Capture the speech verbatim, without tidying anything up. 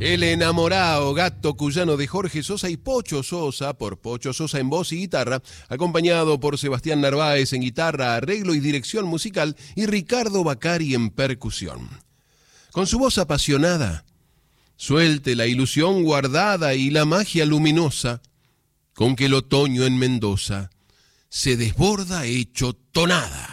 El enamorado gato cuyano de Jorge Sosa y Pocho Sosa, por Pocho Sosa en voz y guitarra, acompañado por Sebastián Narváez en guitarra, arreglo y dirección musical, y Ricardo Bacari en percusión. Con su voz apasionada, suelte la ilusión guardada y la magia luminosa, con que el otoño en Mendoza se desborda hecho tonada.